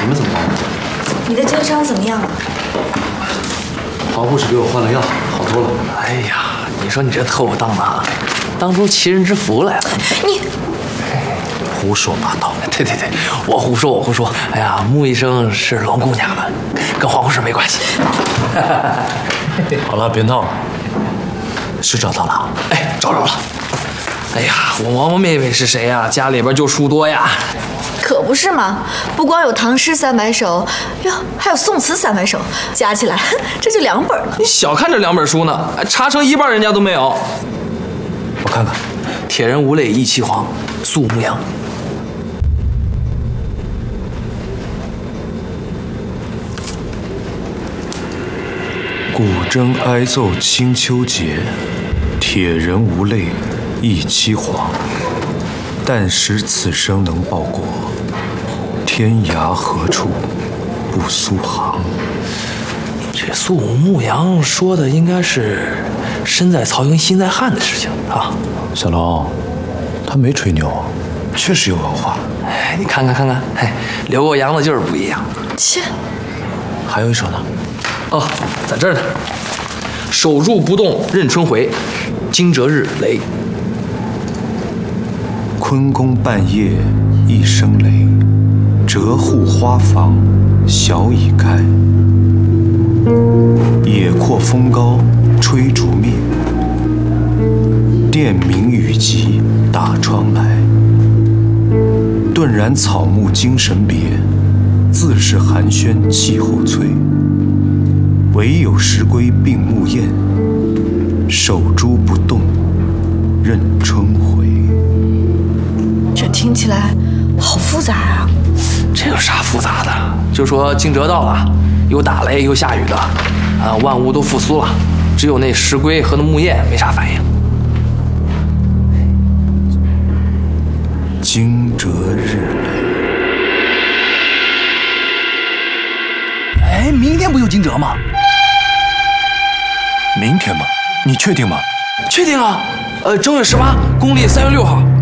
你们怎么办？ 你的旧伤怎么样了？ 黄护士给我换了药，好多了。 哎呀，你说你这特务当的啊，当出奇人之福来了。 你胡说八道！ 对，我胡说。哎呀，穆医生是龙姑娘的，跟黄护士没关系。 好了，别闹了。是找到了？ 哎，找着了。哎呀，我王妹妹是谁呀？家里边就书多呀。 可不是嘛，不光有唐诗300首，哟，还有宋词300首，加起来这就2本了。 你小看这2本书呢，查成一半人家都没有。 我看看， 铁人无泪忆岐黄，肃牧羊。 古筝哀奏清秋节，铁人无泪忆岐黄。但使此生能报国，天涯何处不苏杭。 这肃牧羊说的应该是身在曹营心在汉的事情啊。 小龙，他没吹牛，确实有文化。 哎，你看看，嘿，留过洋的就是不一样。 切， 还有一首呢。 哦，在这儿呢。守住不动任春回，惊蛰日雷。 昆宫半夜一声雷，折户花房晓已开。野阔风高吹竹灭，电鸣雨急打窗来。顿然草木精神别，自是寒暄气候催。唯有时归病木燕，守株不动任春回。 这听起来好复杂啊！ 这有啥复杂的？就说惊蛰到了，有打雷有下雨的，万物都复苏了，只有那石龟和那木叶没啥反应。 惊蛰日雷。哎，明天不就惊蛰吗？ 明天吗？你确定吗？ 确定啊，正月18，公历3月6号。